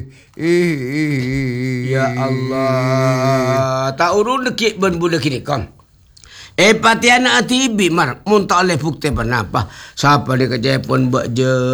Ya Allah. Tak urun dekik ben budak kini kon. Patiana ati ibi mar. Mun tak oleh bukti pernah apa. Siapa dia kerja pun buat je.